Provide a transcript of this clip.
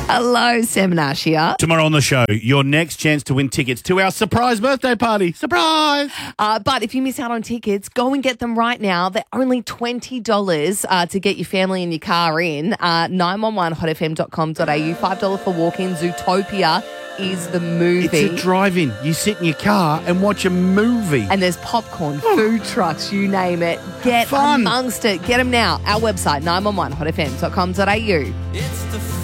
Hello, Sam Nash here. Tomorrow on the show, your next chance to win tickets to our surprise birthday party. Surprise! But if you miss out on tickets, go and get them right now. They're only $20 to get your family and your car in. 911hotfm.com.au, $5 for walk-in. Zootopia is the movie. It's a drive-in. You sit in your car and watch a movie. And there's popcorn, food trucks, you name it. Get Fun. amongst it. Get them now. Our website, 911hotfm.com.au.